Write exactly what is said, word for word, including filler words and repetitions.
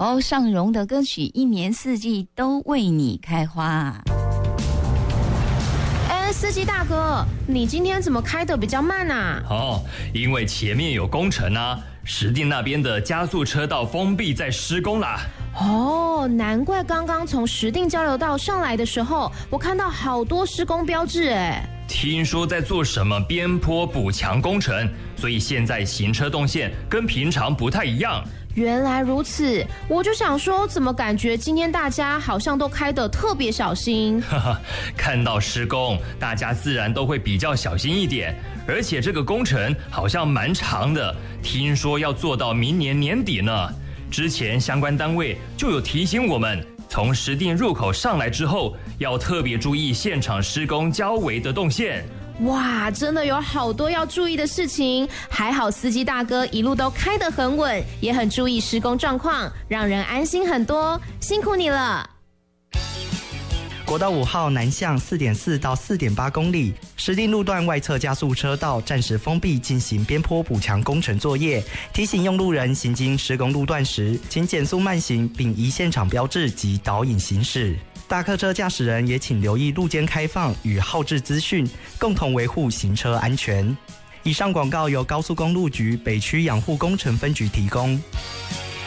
侯尚荣的歌曲《一年四季都为你开花》。 哎，司机大哥，你今天怎么开得比较慢啊？ 哦，因为前面有工程啊，石碇那边的加速车道封闭在施工啦。 哦，难怪刚刚从石碇交流道上来的时候，我看到好多施工标志哎。 听说在做什么边坡补强工程，所以现在行车动线跟平常不太一样。 原来如此，我就想说，怎么感觉今天大家好像都开得特别小心？ 哈哈，看到施工，大家自然都会比较小心一点。而且这个工程好像蛮长的，听说要做到明年年底呢。之前相关单位就有提醒我们，从石碇入口上来之后，要特别注意现场施工交围的动线。 哇，真的有好多要注意的事情，还好司机大哥一路都开得很稳，也很注意施工状况，让人安心很多，辛苦你了。 国道五号南向 四点四 到 四点八 公里，石碇路段外侧加速车道暂时封闭，进行边坡补强工程作业。提醒用路人行经施工路段时，请减速慢行，并依现场标志及导引行驶。大客车驾驶人也请留意路肩开放与号志资讯，共同维护行车安全。以上广告由高速公路局北区养护工程分局提供。